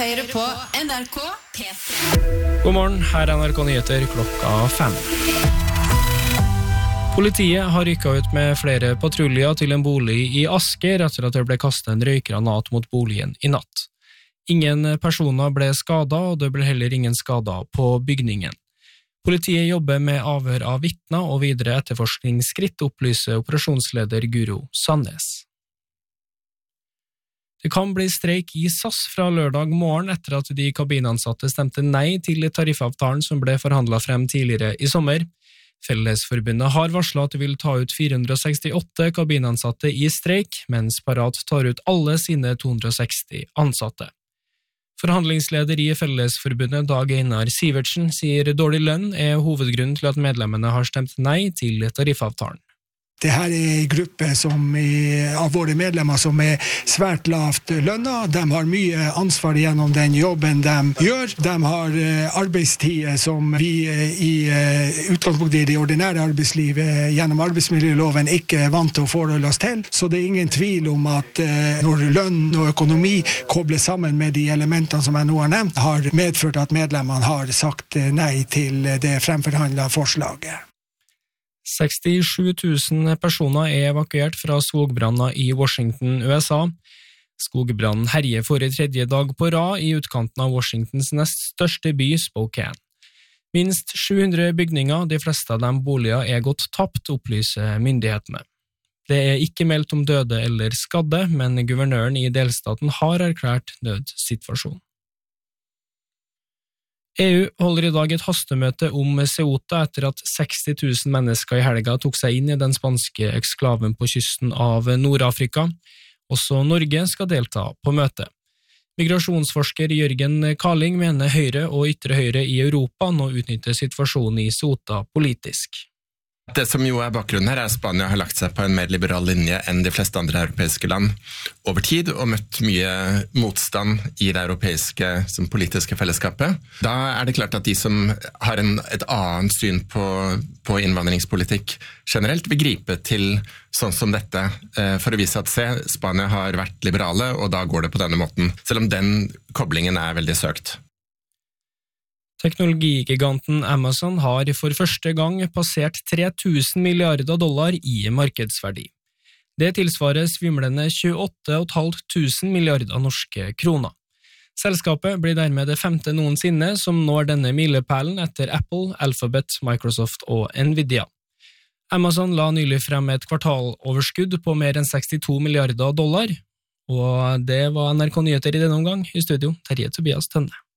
hører på NRK P3. God morgen, her er NRK Nyheter klokka 5. Politiet har rykket ut med flere patruljer til en bolig i Asker etter at det ble kastet en røykgranat mot boligen i natt. Ingen personer ble skadet, og det ble heller ingen skader på bygningen. Politiet jobber med avhør av vitner og videre etterforskningsskritt, opplyser operasjonsleder Guro Sandnes. Det kan bli streik i SAS fra lørdag morgen etter at de kabinansatte stemte nei til tariffavtalen som ble forhandlet frem tidligere i sommer. Fellesforbundet har varslet at de vil ta ut 468 kabinansatte i streik, mens Parat tar ut alle sine 260 ansatte. Forhandlingsleder i Fellesforbundet Dag Einar Sivertsen sier dårlig lønn er hovedgrunnen til at medlemmene har stemt nei til tariffavtalen. Det her er en gruppe av våre medlemmer som er svært lavt lønna. De har mye ansvar gjennom den jobben de gjør. De har arbeidstider som vi i utgangspunktet i det ordinære arbeidslivet gjennom arbeidsmiljøloven ikke er vant til å forholde oss til. Så det er ingen tvil om at når lønn og økonomi kobles sammen med de elementene som jeg nå har nevnt, har medført at medlemmene har sagt nei til det fremforhandlede forslaget. 67 000 personer er evakuert fra skogbranner i Washington, USA. Skogbrannen herjer for tredje dag på rad i utkanten av Washingtons nest største by, Spokane. Minst 700 bygninger, de fleste av dem boliger, er gått tapt, opplyser myndighetene. Det er ikke meldt om døde eller skadde, men guvernøren i delstaten har erklært nødsituasjon. EU holder i dag et hastemøte om Ceuta etter at 60 000 mennesker i helga tok seg inn i den spanske eksklaven på kysten av Nord-Afrika. Også Norge skal delta på møtet. Migrasjonsforsker Jørgen Karling mener Høyre og ytre høyre i Europa nå utnytter situasjonen i Ceuta politisk. Det som jo er bakgrunnen her er at Spania har lagt seg på en mer liberal linje enn de fleste andre europeiske land over tid og møtt mye motstand i det europeiske politiske fellesskapet. Da er det klart at de som har et annet syn på innvandringspolitikk generelt vil gripe til sånn som dette for å vise at Spania har vært liberale, og da går det på denne måten, selv om den koblingen er veldig søkt. Teknologigiganten Amazon har for første gang passert 3000 milliarder dollar i markedsverdi. Det tilsvarer svimlende 28.500 milliarder norske kroner. Selskapet blir dermed det 5. noensinne som når denne milepælen etter Apple, Alphabet, Microsoft og Nvidia. Amazon la nylig frem et kvartaloverskudd på mer enn 62 milliarder dollar, og det var NRK Nyheter i denne omgang. I studio, Terje Tobias Tønne.